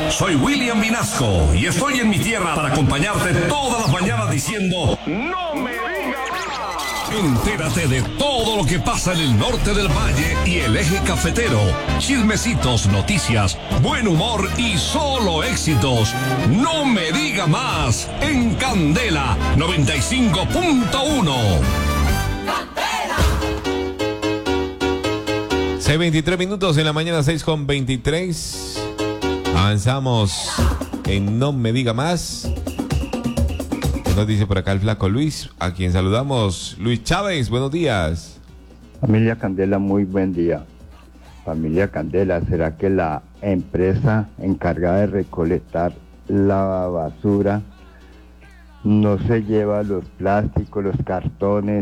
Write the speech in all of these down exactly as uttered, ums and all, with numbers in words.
Soy William Vinasco y estoy en mi tierra para acompañarte todas las mañanas diciendo ¡no me digas más! Entérate de todo lo que pasa en el norte del valle y el eje cafetero. Chismecitos, noticias, buen humor y solo éxitos. ¡No me diga más! En Candela noventa y cinco punto uno. seis veintitrés minutos en la mañana, seis con veintitrés. Avanzamos en No Me Diga Más. ¿Qué nos dice por acá el flaco Luis? A quien saludamos. Luis Chávez, buenos días. Familia Candela, muy buen día. Familia Candela, ¿será que la empresa encargada de recolectar la basura no se lleva los plásticos, los cartones?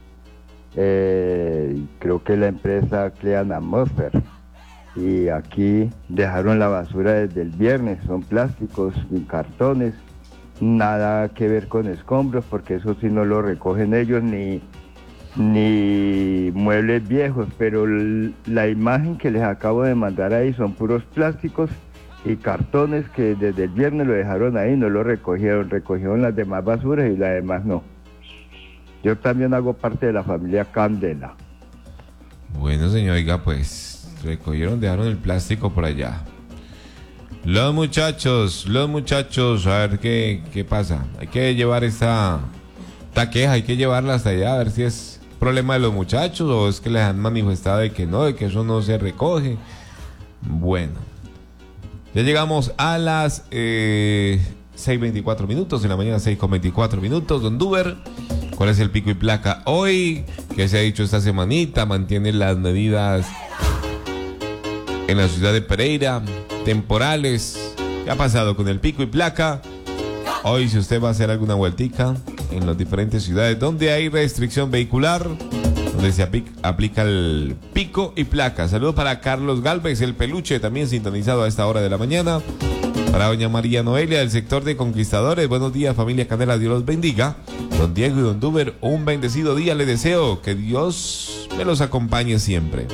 Eh, creo que la empresa Clean Atmosphere, y aquí dejaron la basura desde el viernes, son plásticos y cartones, nada que ver con escombros, porque eso sí no lo recogen ellos, ni, ni muebles viejos, pero la imagen que les acabo de mandar ahí son puros plásticos y cartones que desde el viernes lo dejaron ahí, no lo recogieron, recogieron las demás basuras y las demás no. Yo también hago parte de la familia Candela. Bueno, señor, oiga, pues recogieron, dejaron el plástico por allá. Los muchachos, los muchachos, a ver qué, qué pasa. Hay que llevar esta, esta queja, hay que llevarla hasta allá, a ver si es problema de los muchachos o es que les han manifestado de que no, de que eso no se recoge. Bueno, ya llegamos a las eh, seis veinticuatro minutos, en la mañana seis con veinticuatro minutos. Don Duber, ¿cuál es el pico y placa hoy? ¿Qué se ha dicho esta semanita? Mantiene las medidas en la ciudad de Pereira, temporales. ¿Qué ha pasado con el pico y placa? Hoy, si usted va a hacer alguna vueltica en las diferentes ciudades donde hay restricción vehicular, donde se aplica, aplica el pico y placa. Saludos para Carlos Galvez, el peluche, también sintonizado a esta hora de la mañana. Para doña María Noelia, del sector de Conquistadores. Buenos días, familia Candela, Dios los bendiga. Don Diego y don Duber, un bendecido día le deseo. Que Dios me los acompañe siempre.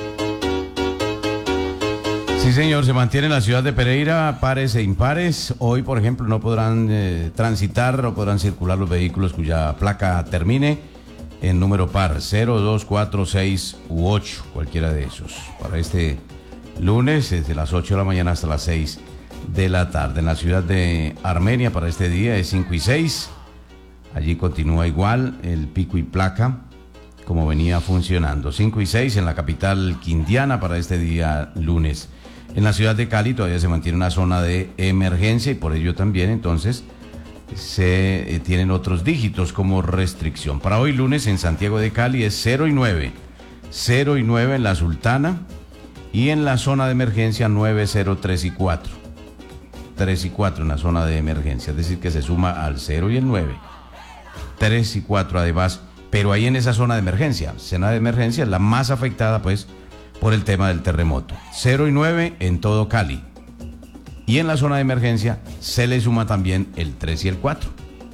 Sí, señor, se mantiene en la ciudad de Pereira pares e impares. Hoy, por ejemplo, no podrán eh, transitar, no podrán circular los vehículos cuya placa termine en número par, cero, dos, cuatro, seis u ocho, cualquiera de esos. Para este lunes, desde las ocho de la mañana hasta las seis de la tarde. En la ciudad de Armenia para este día es cinco y seis. Allí continúa igual el pico y placa como venía funcionando. cinco y seis en la capital quindiana para este día lunes. En la ciudad de Cali todavía se mantiene una zona de emergencia y por ello también entonces se eh, tienen otros dígitos como restricción. Para hoy lunes en Santiago de Cali es cero y nueve. cero y nueve en la Sultana y en la zona de emergencia nueve, cero, tres y cuatro. tres y cuatro en la zona de emergencia, es decir que se suma al cero y el nueve. tres y cuatro además, pero ahí en esa zona de emergencia, zona de emergencia la más afectada pues por el tema del terremoto. cero y nueve en todo Cali. Y en la zona de emergencia se le suma también el tres y el cuatro.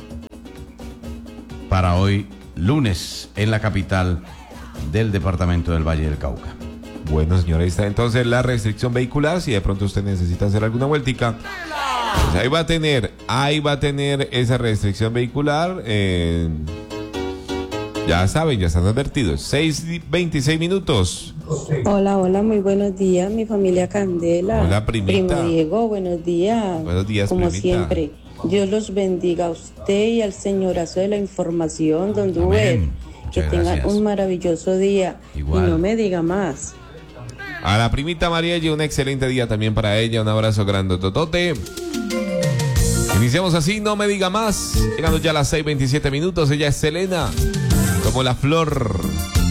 Para hoy lunes en la capital del departamento del Valle del Cauca. Bueno, señora, ahí está entonces la restricción vehicular. Si de pronto usted necesita hacer alguna vueltica, pues ahí va a tener, ahí va a tener esa restricción vehicular. Eh, ya saben, ya están advertidos. seis veintiséis minutos. Hola, hola, muy buenos días, mi familia Candela. Hola, primita. Primo Diego, buenos días. Buenos días, como primita. siempre, Dios los bendiga a usted y al señorazo de la información, don Duber. Que tengan gracias. un maravilloso día. Igual. Y no me diga más. A la primita Marielle, un excelente día también para ella. Un abrazo grande, totote. Iniciamos así, no me diga más. Llegando ya a las seis veintisiete minutos. Ella es Selena, como la flor.